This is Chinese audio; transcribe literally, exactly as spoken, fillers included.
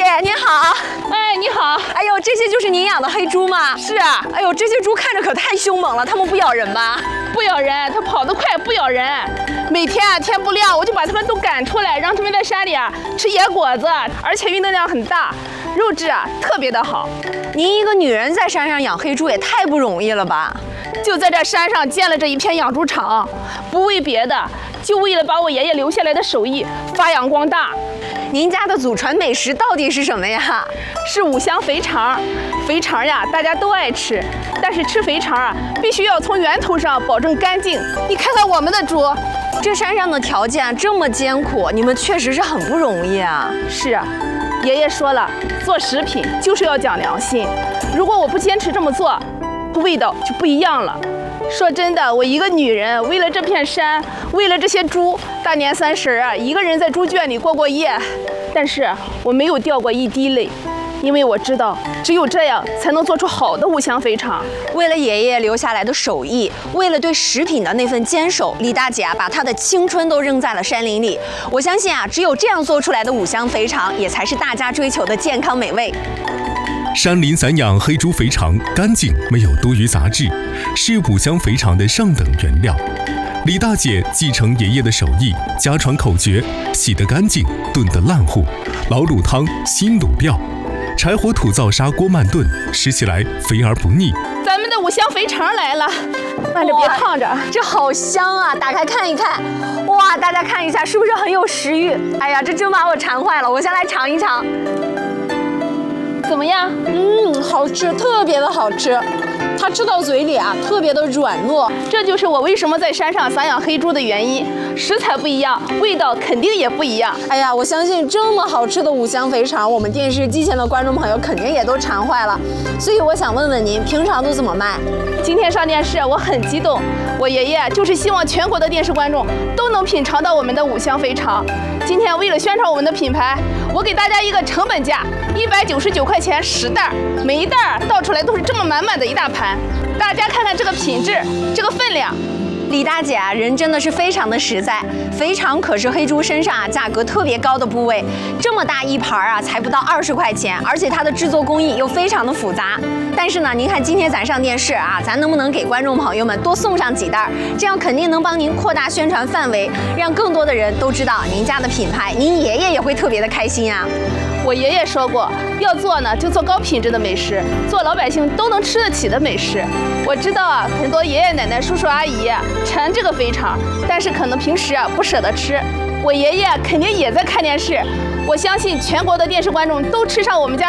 爷您好。 哎，你好。 哎呦，这些就是您养的黑猪吗？ 是啊。 哎呦，这些猪看着可太凶猛了，它们不咬人吧？ 不咬人，它跑得快，不咬人。每天啊，天不亮我就把它们都赶出来，让它们在山里啊吃野果子，而且运动量很大，肉质啊特别的好。 您一个女人在山上养黑猪也太不容易了吧？ 就在这山上建了这一片养猪场，不为别的，就为了把我爷爷留下来的手艺发扬光大。 您家的祖传美食到底是什么呀？ 是五香肥肠。肥肠呀，大家都爱吃，但是吃肥肠啊，必须要从源头上保证干净。你看看我们的猪， 这山上的条件这么艰苦，你们确实是很不容易啊。 是啊，爷爷说了，做食品就是要讲良心。如果我不坚持这么做，味道就不一样了。说真的，我一个女人为了这片山，为了这些猪，大年三十啊，一个人在猪圈里过过夜，但是我没有掉过一滴泪，因为我知道只有这样才能做出好的五香肥肠。 为了爷爷留下来的手艺，为了对食品的那份坚守，李大姐啊把她的青春都扔在了山林里。我相信啊，只有这样做出来的五香肥肠，也才是大家追求的健康美味。 山林散养黑猪肥肠，干净没有多余杂质，是五香肥肠的上等原料。李大姐继承爷爷的手艺，家传口诀：洗得干净，炖得烂糊，老卤汤，新卤料，柴火土灶砂锅慢炖，吃起来肥而不腻。 咱们的五香肥肠来了，慢着别烫着， 这好香啊！打开看一看，哇，大家看一下，是不是很有食欲？哎呀，这真把我馋坏了，我先来尝一尝。 怎么样？ 嗯，好吃，特别的好吃。它吃到嘴里啊，特别的软糯。 这就是我为什么在山上散养黑猪的原因。食材不一样，味道肯定也不一样。 哎呀，我相信这么好吃的五香肥肠，我们电视机前的观众朋友肯定也都馋坏了。所以我想问问您，平常都怎么卖？ 今天上电视，我很激动。我爷爷就是希望全国的电视观众都能品尝到我们的五香肥肠。今天为了宣传我们的品牌，我给大家一个成本价，一百九十九块钱十袋，每一袋倒出来都是这么满满的一大盘。大家看看这个品质，这个分量。 李大姐啊，人真的是非常的实在。肥肠可是黑猪身上啊价格特别高的部位，这么大一盘啊，才不到二十块钱，而且它的制作工艺又非常的复杂。但是呢，您看今天咱上电视啊，咱能不能给观众朋友们多送上几袋？这样肯定能帮您扩大宣传范围，让更多的人都知道您家的品牌，您爷爷也会特别的开心啊。 我爷爷说过，要做呢就做高品质的美食，做老百姓都能吃得起的美食。我知道啊，很多爷爷奶奶、叔叔阿姨馋这个肥肠，但是可能平时啊不舍得吃。我爷爷肯定也在看电视，我相信全国的电视观众都吃上我们家